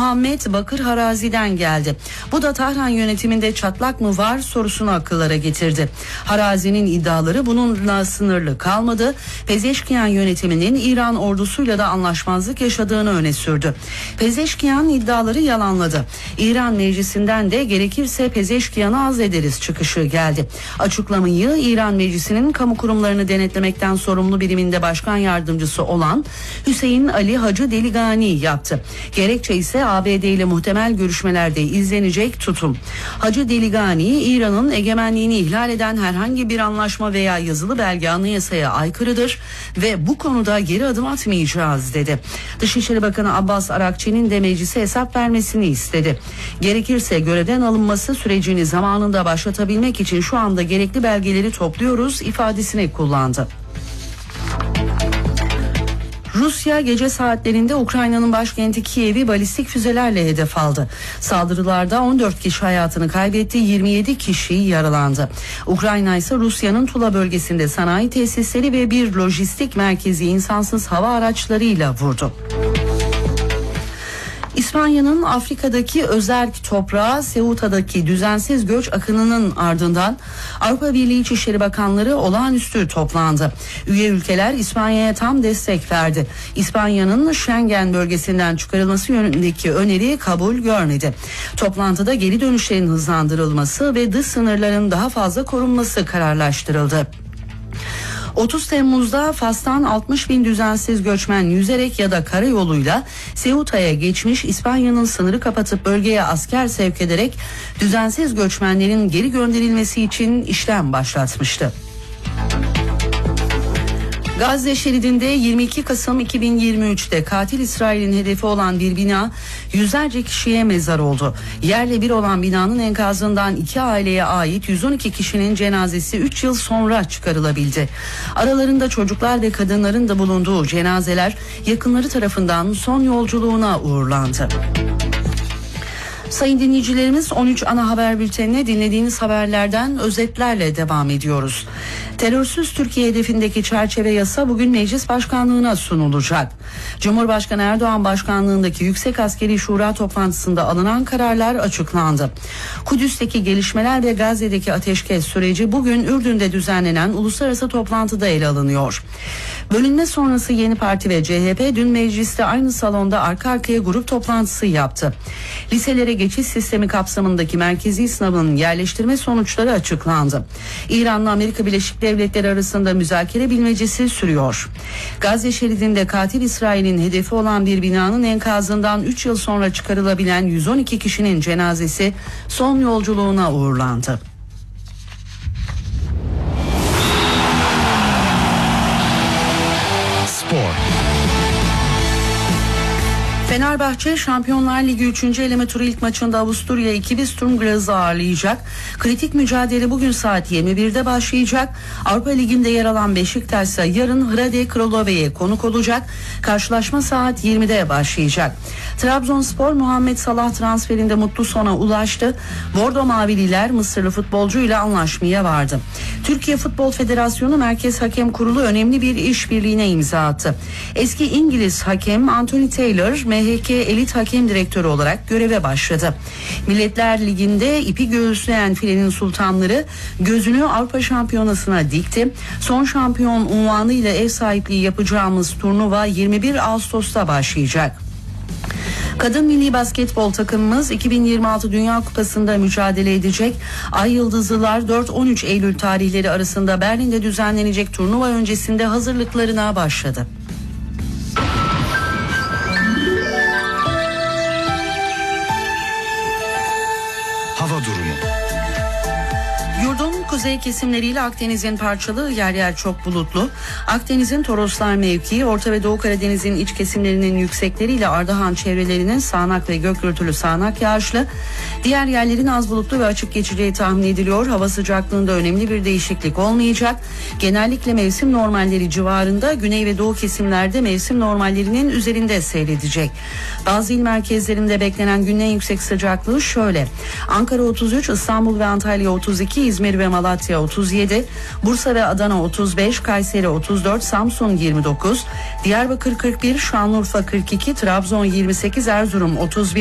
Muhammed Bakır Harazi'den geldi. Bu da Tahran yönetiminde çatlak mı var sorusunu akıllara getirdi. Harazi'nin iddiaları bununla sınırlı kalmadı. Pezeşkiyan yönetiminin İran ordusuyla da anlaşmazlık yaşadığını öne sürdü. Pezeşkiyan iddiaları yalanladı. İran meclisinden de gerekirse Pezeşkiyan'ı azlederiz çıkışı geldi. Açıklamayı İran Meclisi'nin kamu kurumlarını denetlemekten sorumlu biriminde başkan yardımcısı olan Hüseyin Ali Hacı Deligani yaptı. Gerekçe ise ABD ile muhtemel görüşmelerde izlenecek tutum. Hacı Deligani, İran'ın egemenliğini ihlal eden herhangi bir anlaşma veya yazılı belge anayasaya aykırıdır ve bu konuda geri adım atmayacağız dedi. Dışişleri Bakanı Abbas Arakçı'nın de meclise hesap vermesini istedi. Gerekirse görevden alınması sürecini zamanında başlatabilmek için şu anda gerekli belgeleri topluyoruz ifadesini kullandı. Rusya gece saatlerinde Ukrayna'nın başkenti Kiev'i balistik füzelerle hedef aldı. Saldırılarda 14 kişi hayatını kaybetti, 27 kişi yaralandı. Ukrayna ise Rusya'nın Tula bölgesinde sanayi tesisleri ve bir lojistik merkezi insansız hava araçlarıyla vurdu. İspanya'nın Afrika'daki özerk toprağı Ceuta'daki düzensiz göç akınının ardından Avrupa Birliği İçişleri Bakanları olağanüstü toplandı. Üye ülkeler İspanya'ya tam destek verdi. İspanya'nın Schengen bölgesinden çıkarılması yönündeki öneri kabul görmedi. Toplantıda geri dönüşlerin hızlandırılması ve dış sınırların daha fazla korunması kararlaştırıldı. 30 Temmuz'da Fas'tan 60 bin düzensiz göçmen yüzerek ya da karayoluyla Ceuta'ya geçmiş, İspanya'nın sınırı kapatıp bölgeye asker sevk ederek düzensiz göçmenlerin geri gönderilmesi için işlem başlatmıştı. Gazze şeridinde 22 Kasım 2023'te katil İsrail'in hedefi olan bir bina yüzlerce kişiye mezar oldu. Yerle bir olan binanın enkazından 2 aileye ait 112 kişinin cenazesi 3 yıl sonra çıkarılabildi. Aralarında çocuklar ve kadınların da bulunduğu cenazeler yakınları tarafından son yolculuğuna uğurlandı. Sayın dinleyicilerimiz, 13 ana haber bültenine dinlediğiniz haberlerden özetlerle devam ediyoruz. Terörsüz Türkiye hedefindeki çerçeve yasa bugün Meclis Başkanlığı'na sunulacak. Cumhurbaşkanı Erdoğan başkanlığındaki Yüksek Askeri Şura toplantısında alınan kararlar açıklandı. Kudüs'teki gelişmeler ve Gazze'deki ateşkes süreci bugün Ürdün'de düzenlenen uluslararası toplantıda ele alınıyor. Bölünme sonrası Yeni Parti ve CHP dün mecliste aynı salonda arka arkaya grup toplantısı yaptı. Liselere geçiş sistemi kapsamındaki merkezi sınavın yerleştirme sonuçları açıklandı. İran'la Amerika Birleşik Devletleri arasında müzakere bilmecesi sürüyor. Gazze şeridinde katil İsrail'in hedefi olan bir binanın enkazından 3 yıl sonra çıkarılabilen 112 kişinin cenazesi son yolculuğuna uğurlandı. Spor. Fenerbahçe Şampiyonlar Ligi 3. eleme turu ilk maçında Avusturya 2-1 Sturm Graz'ı ağırlayacak. Kritik mücadele bugün saat 21'de başlayacak. Avrupa Ligi'nde yer alan Beşiktaş ise yarın Hrade Kralove'ye konuk olacak. Karşılaşma saat 20'de başlayacak. Trabzonspor Muhammed Salah transferinde mutlu sona ulaştı. Bordo Mavililer Mısırlı futbolcuyla anlaşmaya vardı. Türkiye Futbol Federasyonu Merkez Hakem Kurulu önemli bir işbirliğine imza attı. Eski İngiliz hakem Anthony Taylor MHK Elit Hakem Direktörü olarak göreve başladı. Milletler Ligi'nde ipi göğüsleyen filenin sultanları gözünü Avrupa Şampiyonası'na dikti. Son şampiyon unvanıyla ev sahipliği yapacağımız turnuva 21 Ağustos'ta başlayacak. Kadın milli basketbol takımımız 2026 Dünya Kupası'nda mücadele edecek. Ay Yıldızlılar 4-13 Eylül tarihleri arasında Berlin'de düzenlenecek turnuva öncesinde hazırlıklarına başladı. Hava durumu. Yurdun kuzey kesimleriyle Akdeniz'in parçalı, yer yer çok bulutlu. Akdeniz'in Toroslar mevkii, Orta ve Doğu Karadeniz'in iç kesimlerinin yüksekleriyle Ardahan çevrelerinin sağanak ve gök gürültülü sağanak yağışlı. Diğer yerlerin az bulutlu ve açık geçeceği tahmin ediliyor. Hava sıcaklığında önemli bir değişiklik olmayacak. Genellikle mevsim normalleri civarında, güney ve doğu kesimlerde mevsim normallerinin üzerinde seyredecek. Bazı il merkezlerinde beklenen günün en yüksek sıcaklığı şöyle: Ankara 33, İstanbul ve Antalya 32, İzmir ve Malatya 37, Bursa ve Adana 35, Kayseri 34, Samsun 29, Diyarbakır 41, Şanlıurfa 42, Trabzon 28, Erzurum 31,